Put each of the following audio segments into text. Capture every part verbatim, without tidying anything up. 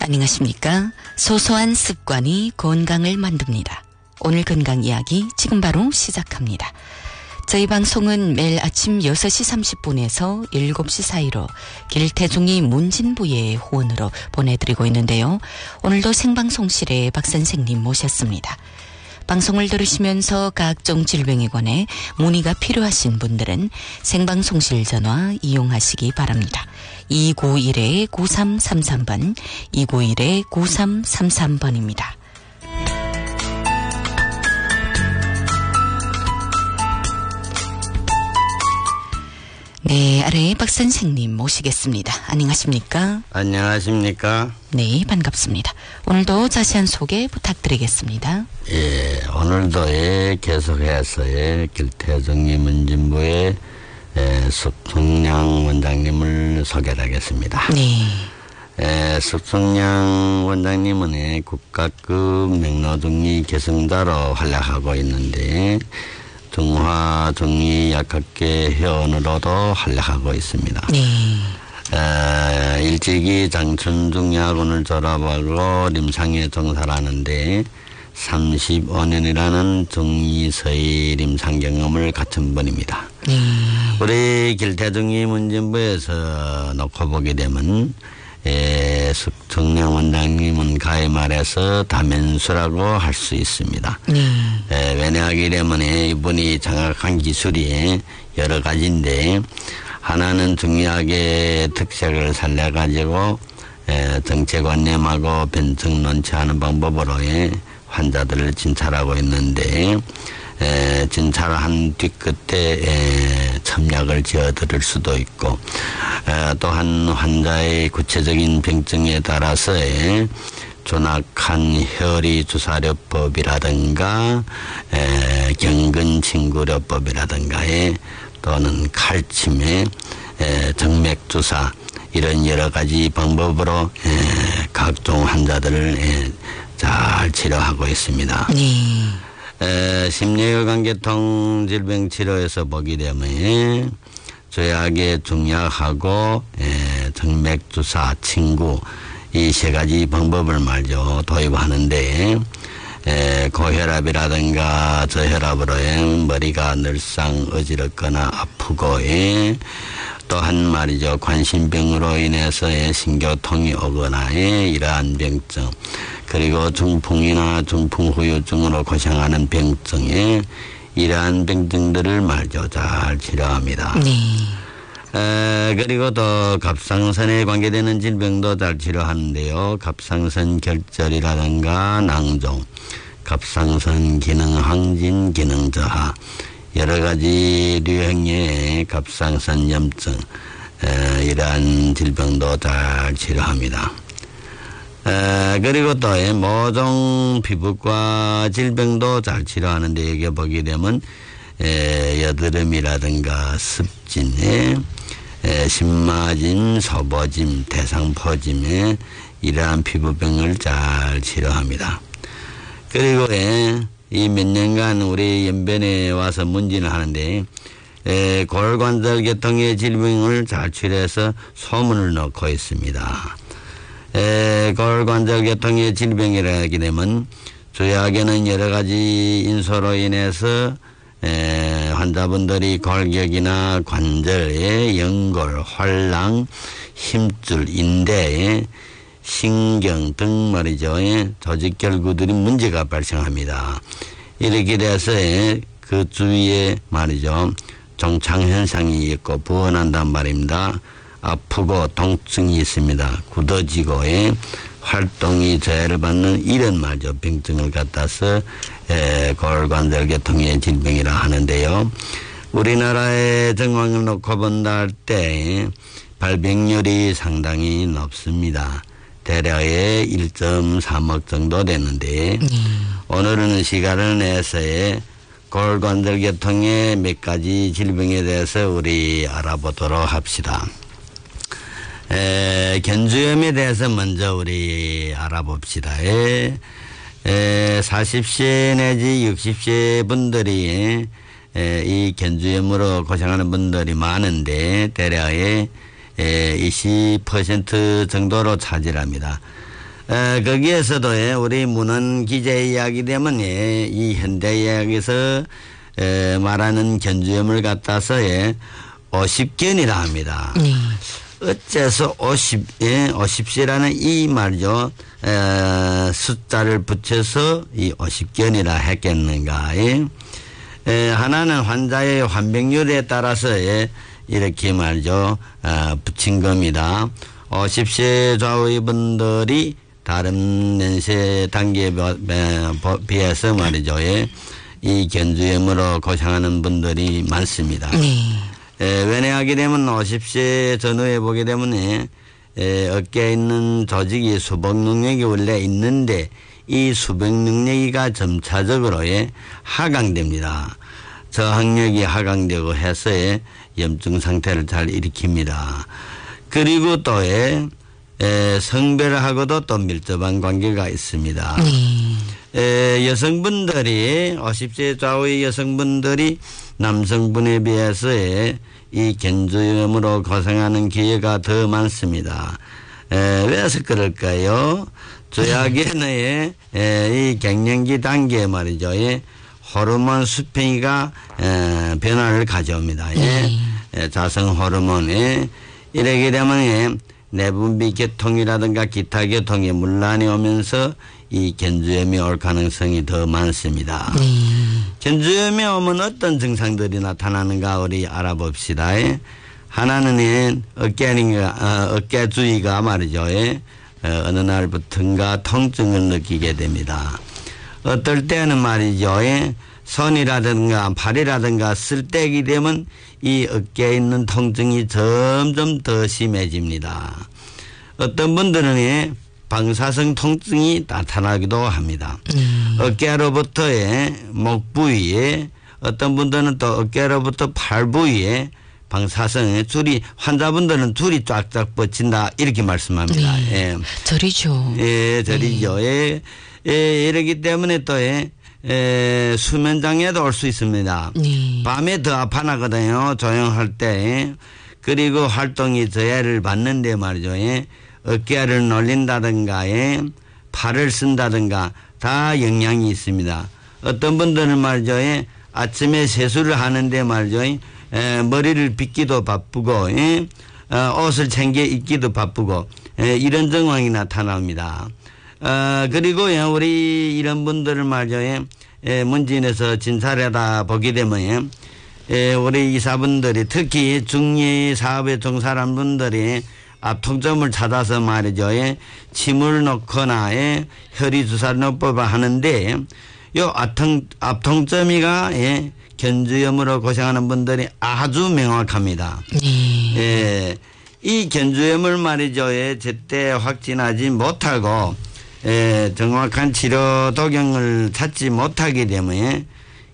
안녕하십니까. 소소한 습관이 건강을 만듭니다. 오늘 건강 이야기 지금 바로 시작합니다. 저희 방송은 매일 아침 여섯 시 삼십 분에서 일곱 시 사이로 길태중이 문진부의 후원으로 보내드리고 있는데요. 오늘도 생방송실에 박 선생님 모셨습니다. 방송을 들으시면서 각종 질병에 관해 문의가 필요하신 분들은 생방송실 전화 이용하시기 바랍니다. 이구일 구삼삼삼 번, 이구일 구삼삼삼 번입니다. 네, 아래 박 선생님 모시겠습니다. 안녕하십니까? 안녕하십니까? 네, 반갑습니다. 오늘도 자세한 소개 부탁드리겠습니다. 예, 오늘도 예, 계속해서 예, 길태정리 문진부의 예, 숙성량 원장님을 소개를 하겠습니다. 네. 예, 숙성량 원장님은 예, 국가급 맥로정리 계승자로 활약하고 있는데 중화정리약학계 회원으로도 활약하고 있습니다. 네. 에, 일찍이 장천중의학원을 졸업하고 림상에 종사를 하는데 삼십오 년이라는 정의서의 림상 경험을 갖춘 분입니다. 네. 우리 길태중이 문진부에서 놓고 보게 되면 예, 숙성량 원장님은 가히 말해서 다면수라고 할 수 있습니다. 네. 예, 왜냐하게 되면 이분이 정확한 기술이 여러 가지인데 하나는 중의학의 특색을 살려가지고 예, 정체관념하고 변증 논치하는 방법으로 예, 환자들을 진찰하고 있는데 에, 진찰한 뒤끝에 에, 첨약을 지어드릴 수도 있고 에, 또한 환자의 구체적인 병증에 따라서 에, 존악한 혈의 주사료법이라든가 에, 경근친구료법이라든가 또는 칼침에 에, 정맥주사 이런 여러 가지 방법으로 에, 각종 환자들을 에, 잘 치료하고 있습니다. 네. 에, 심뇌혈관계통 질병 치료에서 보게 되면 조약의 중약하고 에, 정맥주사, 친구 이 세 가지 방법을 말죠 도입하는데 에, 고혈압이라든가 저혈압으로 머리가 늘상 어지럽거나 아프고 에, 또한 말이죠 관심병으로 인해서 신경통이 오거나 이러한 병증 그리고 중풍이나 중풍 후유증으로 고생하는 병증에 이러한 병증들을 말죠 잘 치료합니다. 네. 에, 그리고 또 갑상선에 관계되는 질병도 잘 치료하는데요. 갑상선 결절이라든가 낭종, 갑상선 기능 항진, 기능 저하 여러 가지 유형의 갑상선 염증 에, 이러한 질병도 잘 치료합니다. 에, 그리고 또 모종 피부과 질병도 잘 치료하는데 여기 보게 되면 에, 여드름이라든가 습진, 에, 에, 신마짐, 소보짐, 대상포짐에 이러한 피부병을 잘 치료합니다. 그리고 에, 이 몇 년간 우리 연변에 와서 문진을 하는데 에, 골관절 계통의 질병을 잘 치료해서 소문을 넣고 있습니다. 에, 골관절 계통의 질병이라 하게 되면 조약에는 여러 가지 인소로 인해서 에, 환자분들이 골격이나 관절에 연골, 활랑, 힘줄, 인대, 신경 등 말이죠. 조직결구들이 문제가 발생합니다. 이렇게 돼서 그 주위에 말이죠. 종창현상이 있고 부어난단 말입니다. 아프고 통증이 있습니다. 굳어지고 활동이 저해를 받는 이런 말이죠. 병증을 갖다서 골관절계통의 질병이라 하는데요. 우리나라의 정황을 놓고 본다 할 때 발병률이 상당히 높습니다. 대략의 일 점 삼억 정도 되는데 음. 오늘은 시간을 내서 골관절계통의 몇 가지 질병에 대해서 우리 알아보도록 합시다. 에, 견주염에 대해서 먼저 우리 알아봅시다. 에, 에, 사십 세 내지 육십 세 분들이 에, 이 견주염으로 고생하는 분들이 많은데 대략의 이십 퍼센트 정도로 차지합니다. 에, 거기에서도 예, 우리 문헌 기자의 이야기 때문에 이 현대 이야기에서 에, 말하는 견주염을 갖다서 예, 오십견이라 합니다. 네. 어째서 오십, 예, 오십시라는 이 말죠. 에, 숫자를 붙여서 이 오십견이라 했겠는가. 예. 에, 하나는 환자의 환병률에 따라서 예, 이렇게 말죠. 어, 붙인 겁니다. 오십 세 좌우의 분들이 다른 연세 단계에 비해서 말이죠. 예, 이 견주염으로 고생하는 분들이 많습니다. 네. 에, 왜냐하게 되면 오십 세 전후에 보게 되면 에, 에, 어깨에 있는 조직이 수복 능력이 원래 있는데 이 수복 능력이가 점차적으로 예, 하강됩니다. 저항력이 하강되고 해서 예, 염증 상태를 잘 일으킵니다. 그리고 또 예, 에, 성별하고도 또 밀접한 관계가 있습니다. 네. 에, 여성분들이 오십 세 좌우의 여성분들이 남성분에 비해서 예, 이 견주염으로 고생하는 기회가 더 많습니다. 에, 왜서 그럴까요? 조약에는 예, 이 갱년기 단계에 말이죠. 예, 호르몬 수평이가 에, 변화를 가져옵니다. 예, 예, 자성 호르몬에 이렇게 되면 예, 내분비 계통이라든가 기타 계통에 문란이 오면서 이 견주염이 올 가능성이 더 많습니다. 네. 견주염이 오면 어떤 증상들이 나타나는가 우리 알아봅시다. 예. 하나는 예, 어깨가, 어, 어깨 주위가 말이죠. 예. 어, 어느 날부턴가 통증을 느끼게 됩니다. 어떨 때는 말이죠. 예. 손이라든가 팔이라든가 쓸 때기 되면 이 어깨에 있는 통증이 점점 더 심해집니다. 어떤 분들은 예, 방사성 통증이 나타나기도 합니다. 음. 어깨로부터의 목 부위에 어떤 분들은 또 어깨로부터 팔 부위에 방사성의 줄이 환자분들은 줄이 쫙쫙 뻗친다 이렇게 말씀합니다. 네. 예. 저리죠. 예, 저리죠. 네. 예. 예, 이러기 때문에 또 예, 에, 수면장애도 올 수 있습니다. 네. 밤에 더 아파나거든요. 조용할 때. 그리고 활동이 저해를 받는데 말이죠. 예. 어깨를 놀린다든가 예. 팔을 쓴다든가 다 영향이 있습니다. 어떤 분들은 말이죠. 예. 아침에 세수를 하는데 말이죠. 예. 머리를 빗기도 바쁘고 예. 어, 옷을 챙겨 입기도 바쁘고 예. 이런 정황이 나타납니다. 어, 그리고, 예, 우리 이런 분들을 말이죠. 예, 예, 문진에서 진찰을 하다 보게 되면, 예, 예, 우리 이사분들이 특히 중리 사업에 종사한 분들이 앞통점을 찾아서 말이죠. 예, 침을 놓거나, 예, 혈이 주사를 놓법을 하는데, 요 앞통, 앞통점이가, 예, 견주염으로 고생하는 분들이 아주 명확합니다. 네. 예, 이 견주염을 말이죠. 예, 제때 확진하지 못하고, 예, 정확한 치료 도경을 찾지 못하게 되면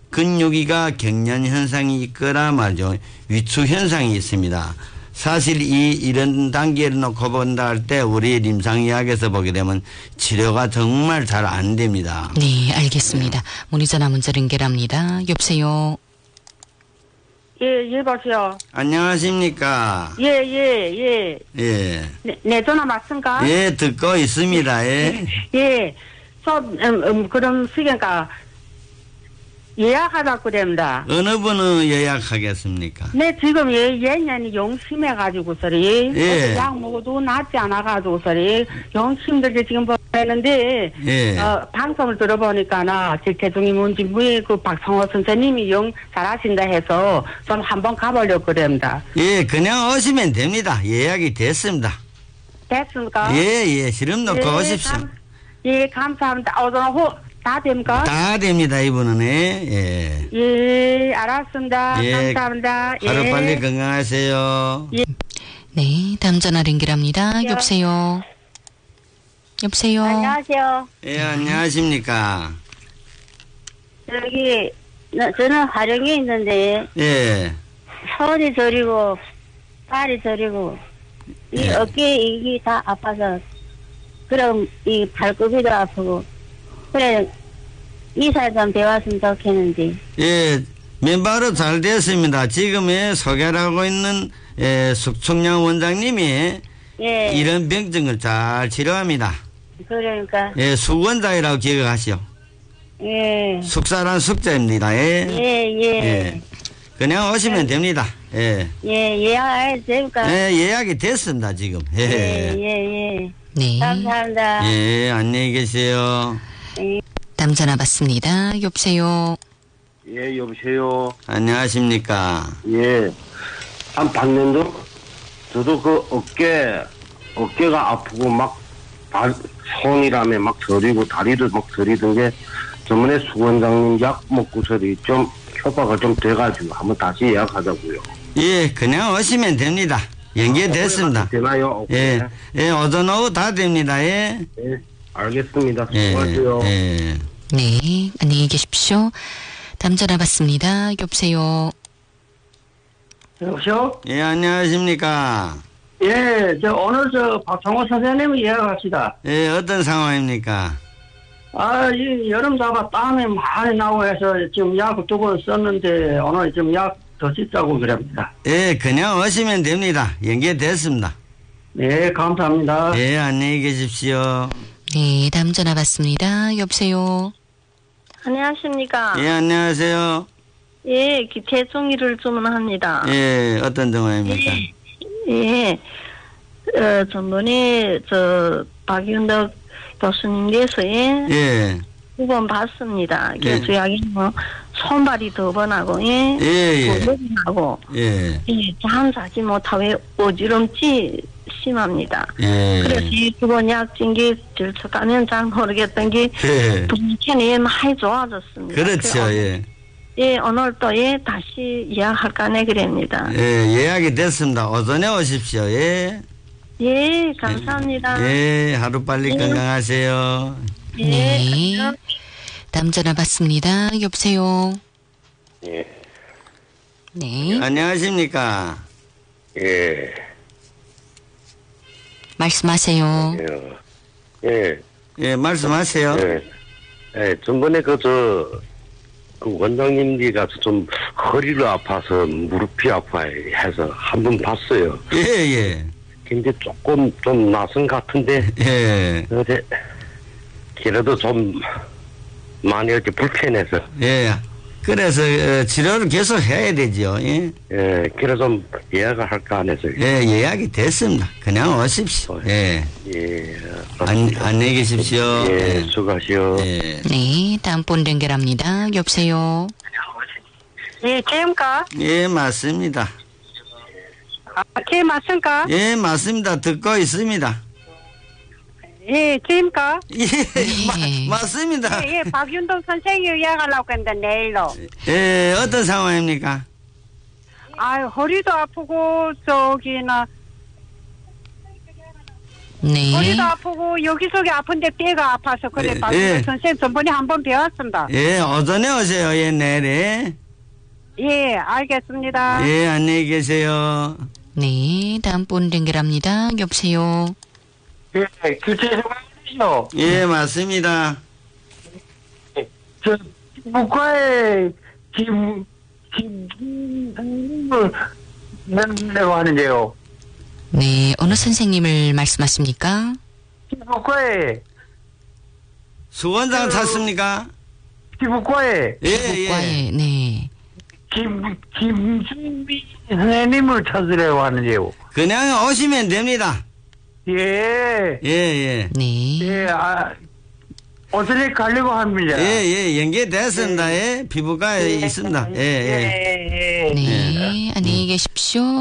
근육이가 경련 현상이 있거나 말이죠. 위축 현상이 있습니다. 사실 이 이런 단계를 놓고 본다 할 때 우리 임상의학에서 보게 되면 치료가 정말 잘 안 됩니다. 네, 알겠습니다. 문의전화 문자 연결합니다. 여보세요. 예, 예, 보세요. 안녕하십니까? 예, 예, 예. 예. 내, 내 전화 맞습니까? 예, 듣고 있습니다. 예. 예. 저, 음, 음, 그럼, 수경가, 예약하자고 됩니다. 어느 분은 예약하겠습니까? 네, 지금 예, 예년이 용심해가지고서리. 예. 약 먹어도 낫지 않아가지고서리. 용 힘들게 지금 보냈는데, 예. 어, 방송을 들어보니까, 나, 제 대중이 뭔지, 왜 그 박성호 선생님이 용 잘하신다 해서 좀 한번 가보려고 그럽니다. 예, 그냥 오시면 됩니다. 예약이 됐습니다. 됐습니까? 예, 예, 시름 놓고 예, 오십시오. 감, 예, 감사합니다. 어, 저는 호, 다 됩니까? 다 됩니다, 이분은. 예. 예, 알았습니다. 예. 감사합니다. 하루 예. 빨리 건강하세요. 예. 네, 다음 전화 연결합니다. 여보세요. 여보세요. 안녕하세요. 예, 안녕하십니까. 여기 나- 저는 화령에 있는데 예. 손이 저리고 발이 저리고 이 예. 어깨 이게 다 아파서 그럼 이 발굽이도 아프고 그래 이사 좀 배웠으면 좋겠는데. 예, 맨바로 잘 됐습니다. 지금의 소개를 하고 있는 예, 숙청량 원장님이 예. 이런 병증을 잘 치료합니다. 그러니까. 예, 숙원장이라고 기억하시오. 예. 숙사란 숙자입니다. 예. 예, 예. 예. 그냥 오시면 됩니다. 예. 예, 예약 됩니까? 예, 예약이 됐습니다, 지금. 예. 예, 예, 예. 네. 감사합니다. 예, 안녕히 계세요. 다음 전화 받습니다. 여보세요. 예, 여보세요. 안녕하십니까. 예. 한 반년도 저도 그 어깨, 어깨가 아프고 막, 발, 손이라며 막 저리고 다리도 막 저리던 게 저번에 수원장님 약 먹고서리 좀 효과가 좀 돼가지고 한번 다시 예약하자고요. 예, 그냥 오시면 됩니다. 연계됐습니다. 되나요? 예, 예, 오전 오후 다 됩니다. 예. 예, 알겠습니다. 예, 수고하세요. 예. 네, 안녕히 계십시오. 다음 전화 받습니다. 여보세요. 여보세요? 예, 안녕하십니까. 예, 저 오늘 저 박성호 선생님 예약합시다. 예, 어떤 상황입니까? 아, 이 여름 잡아 땀이 많이 나고 해서 지금 약 두 번 썼는데 오늘 좀 약 더 짓자고 그럽니다. 예, 그냥 오시면 됩니다. 연계됐습니다. 네, 감사합니다. 예, 안녕히 계십시오. 네, 다음 전화 받습니다. 여보세요. 안녕하십니까. 예, 안녕하세요. 예, 기체종이를 주문합니다. 예, 어떤 정화입니까? 예, 어, 전번에 저 박윤덕 교수님께서 예, 예, 두 번 봤습니다. 예. 그 약이 뭐 손발이 더 번하고 예, 예, 예. 부분하고 예, 예, 잠 자지 못하고 어지럼지 심합니다. 예. 그래서 이 두 번 약 징계 들쳐가면 잘 모르겠던 게 예. 분천이 많이 좋아졌습니다. 그렇죠, 그, 예. 예, 오늘 또 예, 다시 예약할까네 그럽니다. 예, 예약이 됐습니다. 오전에 오십시오. 예. 예, 감사합니다. 예, 하루 빨리 예. 건강하세요. 예, 네. 안녕. 다음 전화 받습니다. 여보세요. 예. 네. 안녕하십니까. 예. 말씀하세요. 예. 예, 말씀하세요. 예. 예, 전번에 그, 저, 그 원장님들이 좀 허리가 아파서 무릎이 아파해서 한 번 봤어요. 예, 예. 근데 조금 좀 낯선 같은데, 예, 어제, 그래도 좀 많이 이렇게 불편해서, 예. 그래서 어, 치료를 계속 해야 되죠. 예, 예, 그래서 좀 예약을 할까 안 해서. 예, 예약이 됐습니다. 그냥 오십시오. 예. 예. 안, 안녕히 계십시오. 예, 수고하시오. 예. 네, 다음 분 연결합니다. 여보세요. 예, 개음가? 예, 맞습니다. 아, 개 맞습니까? 예, 맞습니다. 듣고 있습니다. 예, 개음가? 예, 네. 마, 맞습니다. 예, 예, 박윤동 선생이 예약하려고 했는데, 내일로. 예, 어떤 상황입니까? 아, 허리도 아프고, 저기나, 네. 허리도 아프고, 여기저기 아픈데 뼈가 아파서, 그래, 예, 박윤동 예. 선생 전번에 한번 배웠습니다. 예, 오전에 오세요. 예, 내일에. 예, 알겠습니다. 예, 안녕히 계세요. 네, 다음 분 연결합니다. 여보세요. 예, 교체 좀 해주시죠. 예, 맞습니다. 저, 국가에 김, 김, 김을 내려고 하는데요. 네, 어느 선생님을 말씀하십니까? 피부과에, 수원장 찾습니까? 피부과에, 예, 예. 국과에, 네. 김, 김준비 선생님을 찾으려고 하는데요. 그냥 오시면 됩니다. 예, 예, 예. 네. 예, 아, 어떻게 가려고 합니다. 예, 예. 연계됐습니다. 예. 피부과에 있습니다. 예, 예. 예, 예. 네, 안녕히 계십시오.